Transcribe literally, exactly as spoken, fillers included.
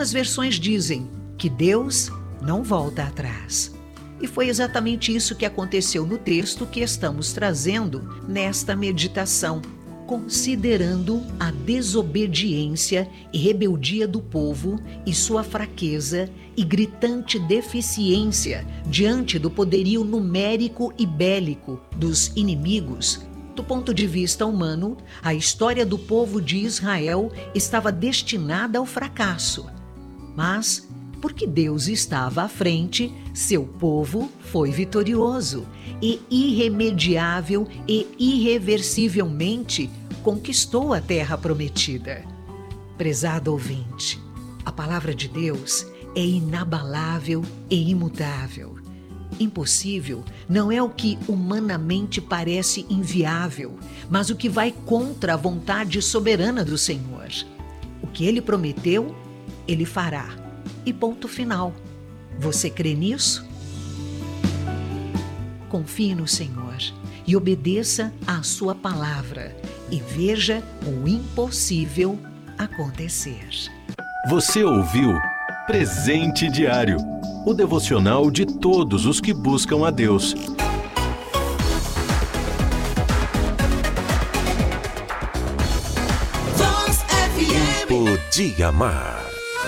Algumas versões dizem que Deus não volta atrás. E foi exatamente isso que aconteceu no texto que estamos trazendo nesta meditação, considerando a desobediência e rebeldia do povo e sua fraqueza e gritante deficiência diante do poderio numérico e bélico dos inimigos. Do ponto de vista humano, a história do povo de Israel estava destinada ao fracasso. Mas, porque Deus estava à frente, seu povo foi vitorioso e irremediável e irreversivelmente conquistou a terra prometida. Prezado ouvinte, a palavra de Deus é inabalável e imutável. Impossível não é o que humanamente parece inviável, mas o que vai contra a vontade soberana do Senhor. O que Ele prometeu, Ele fará. E ponto final. Você crê nisso? Confie no Senhor e obedeça à sua palavra e veja o impossível acontecer. Você ouviu Presente Diário, o devocional de todos os que buscam a Deus. Tempo de amar.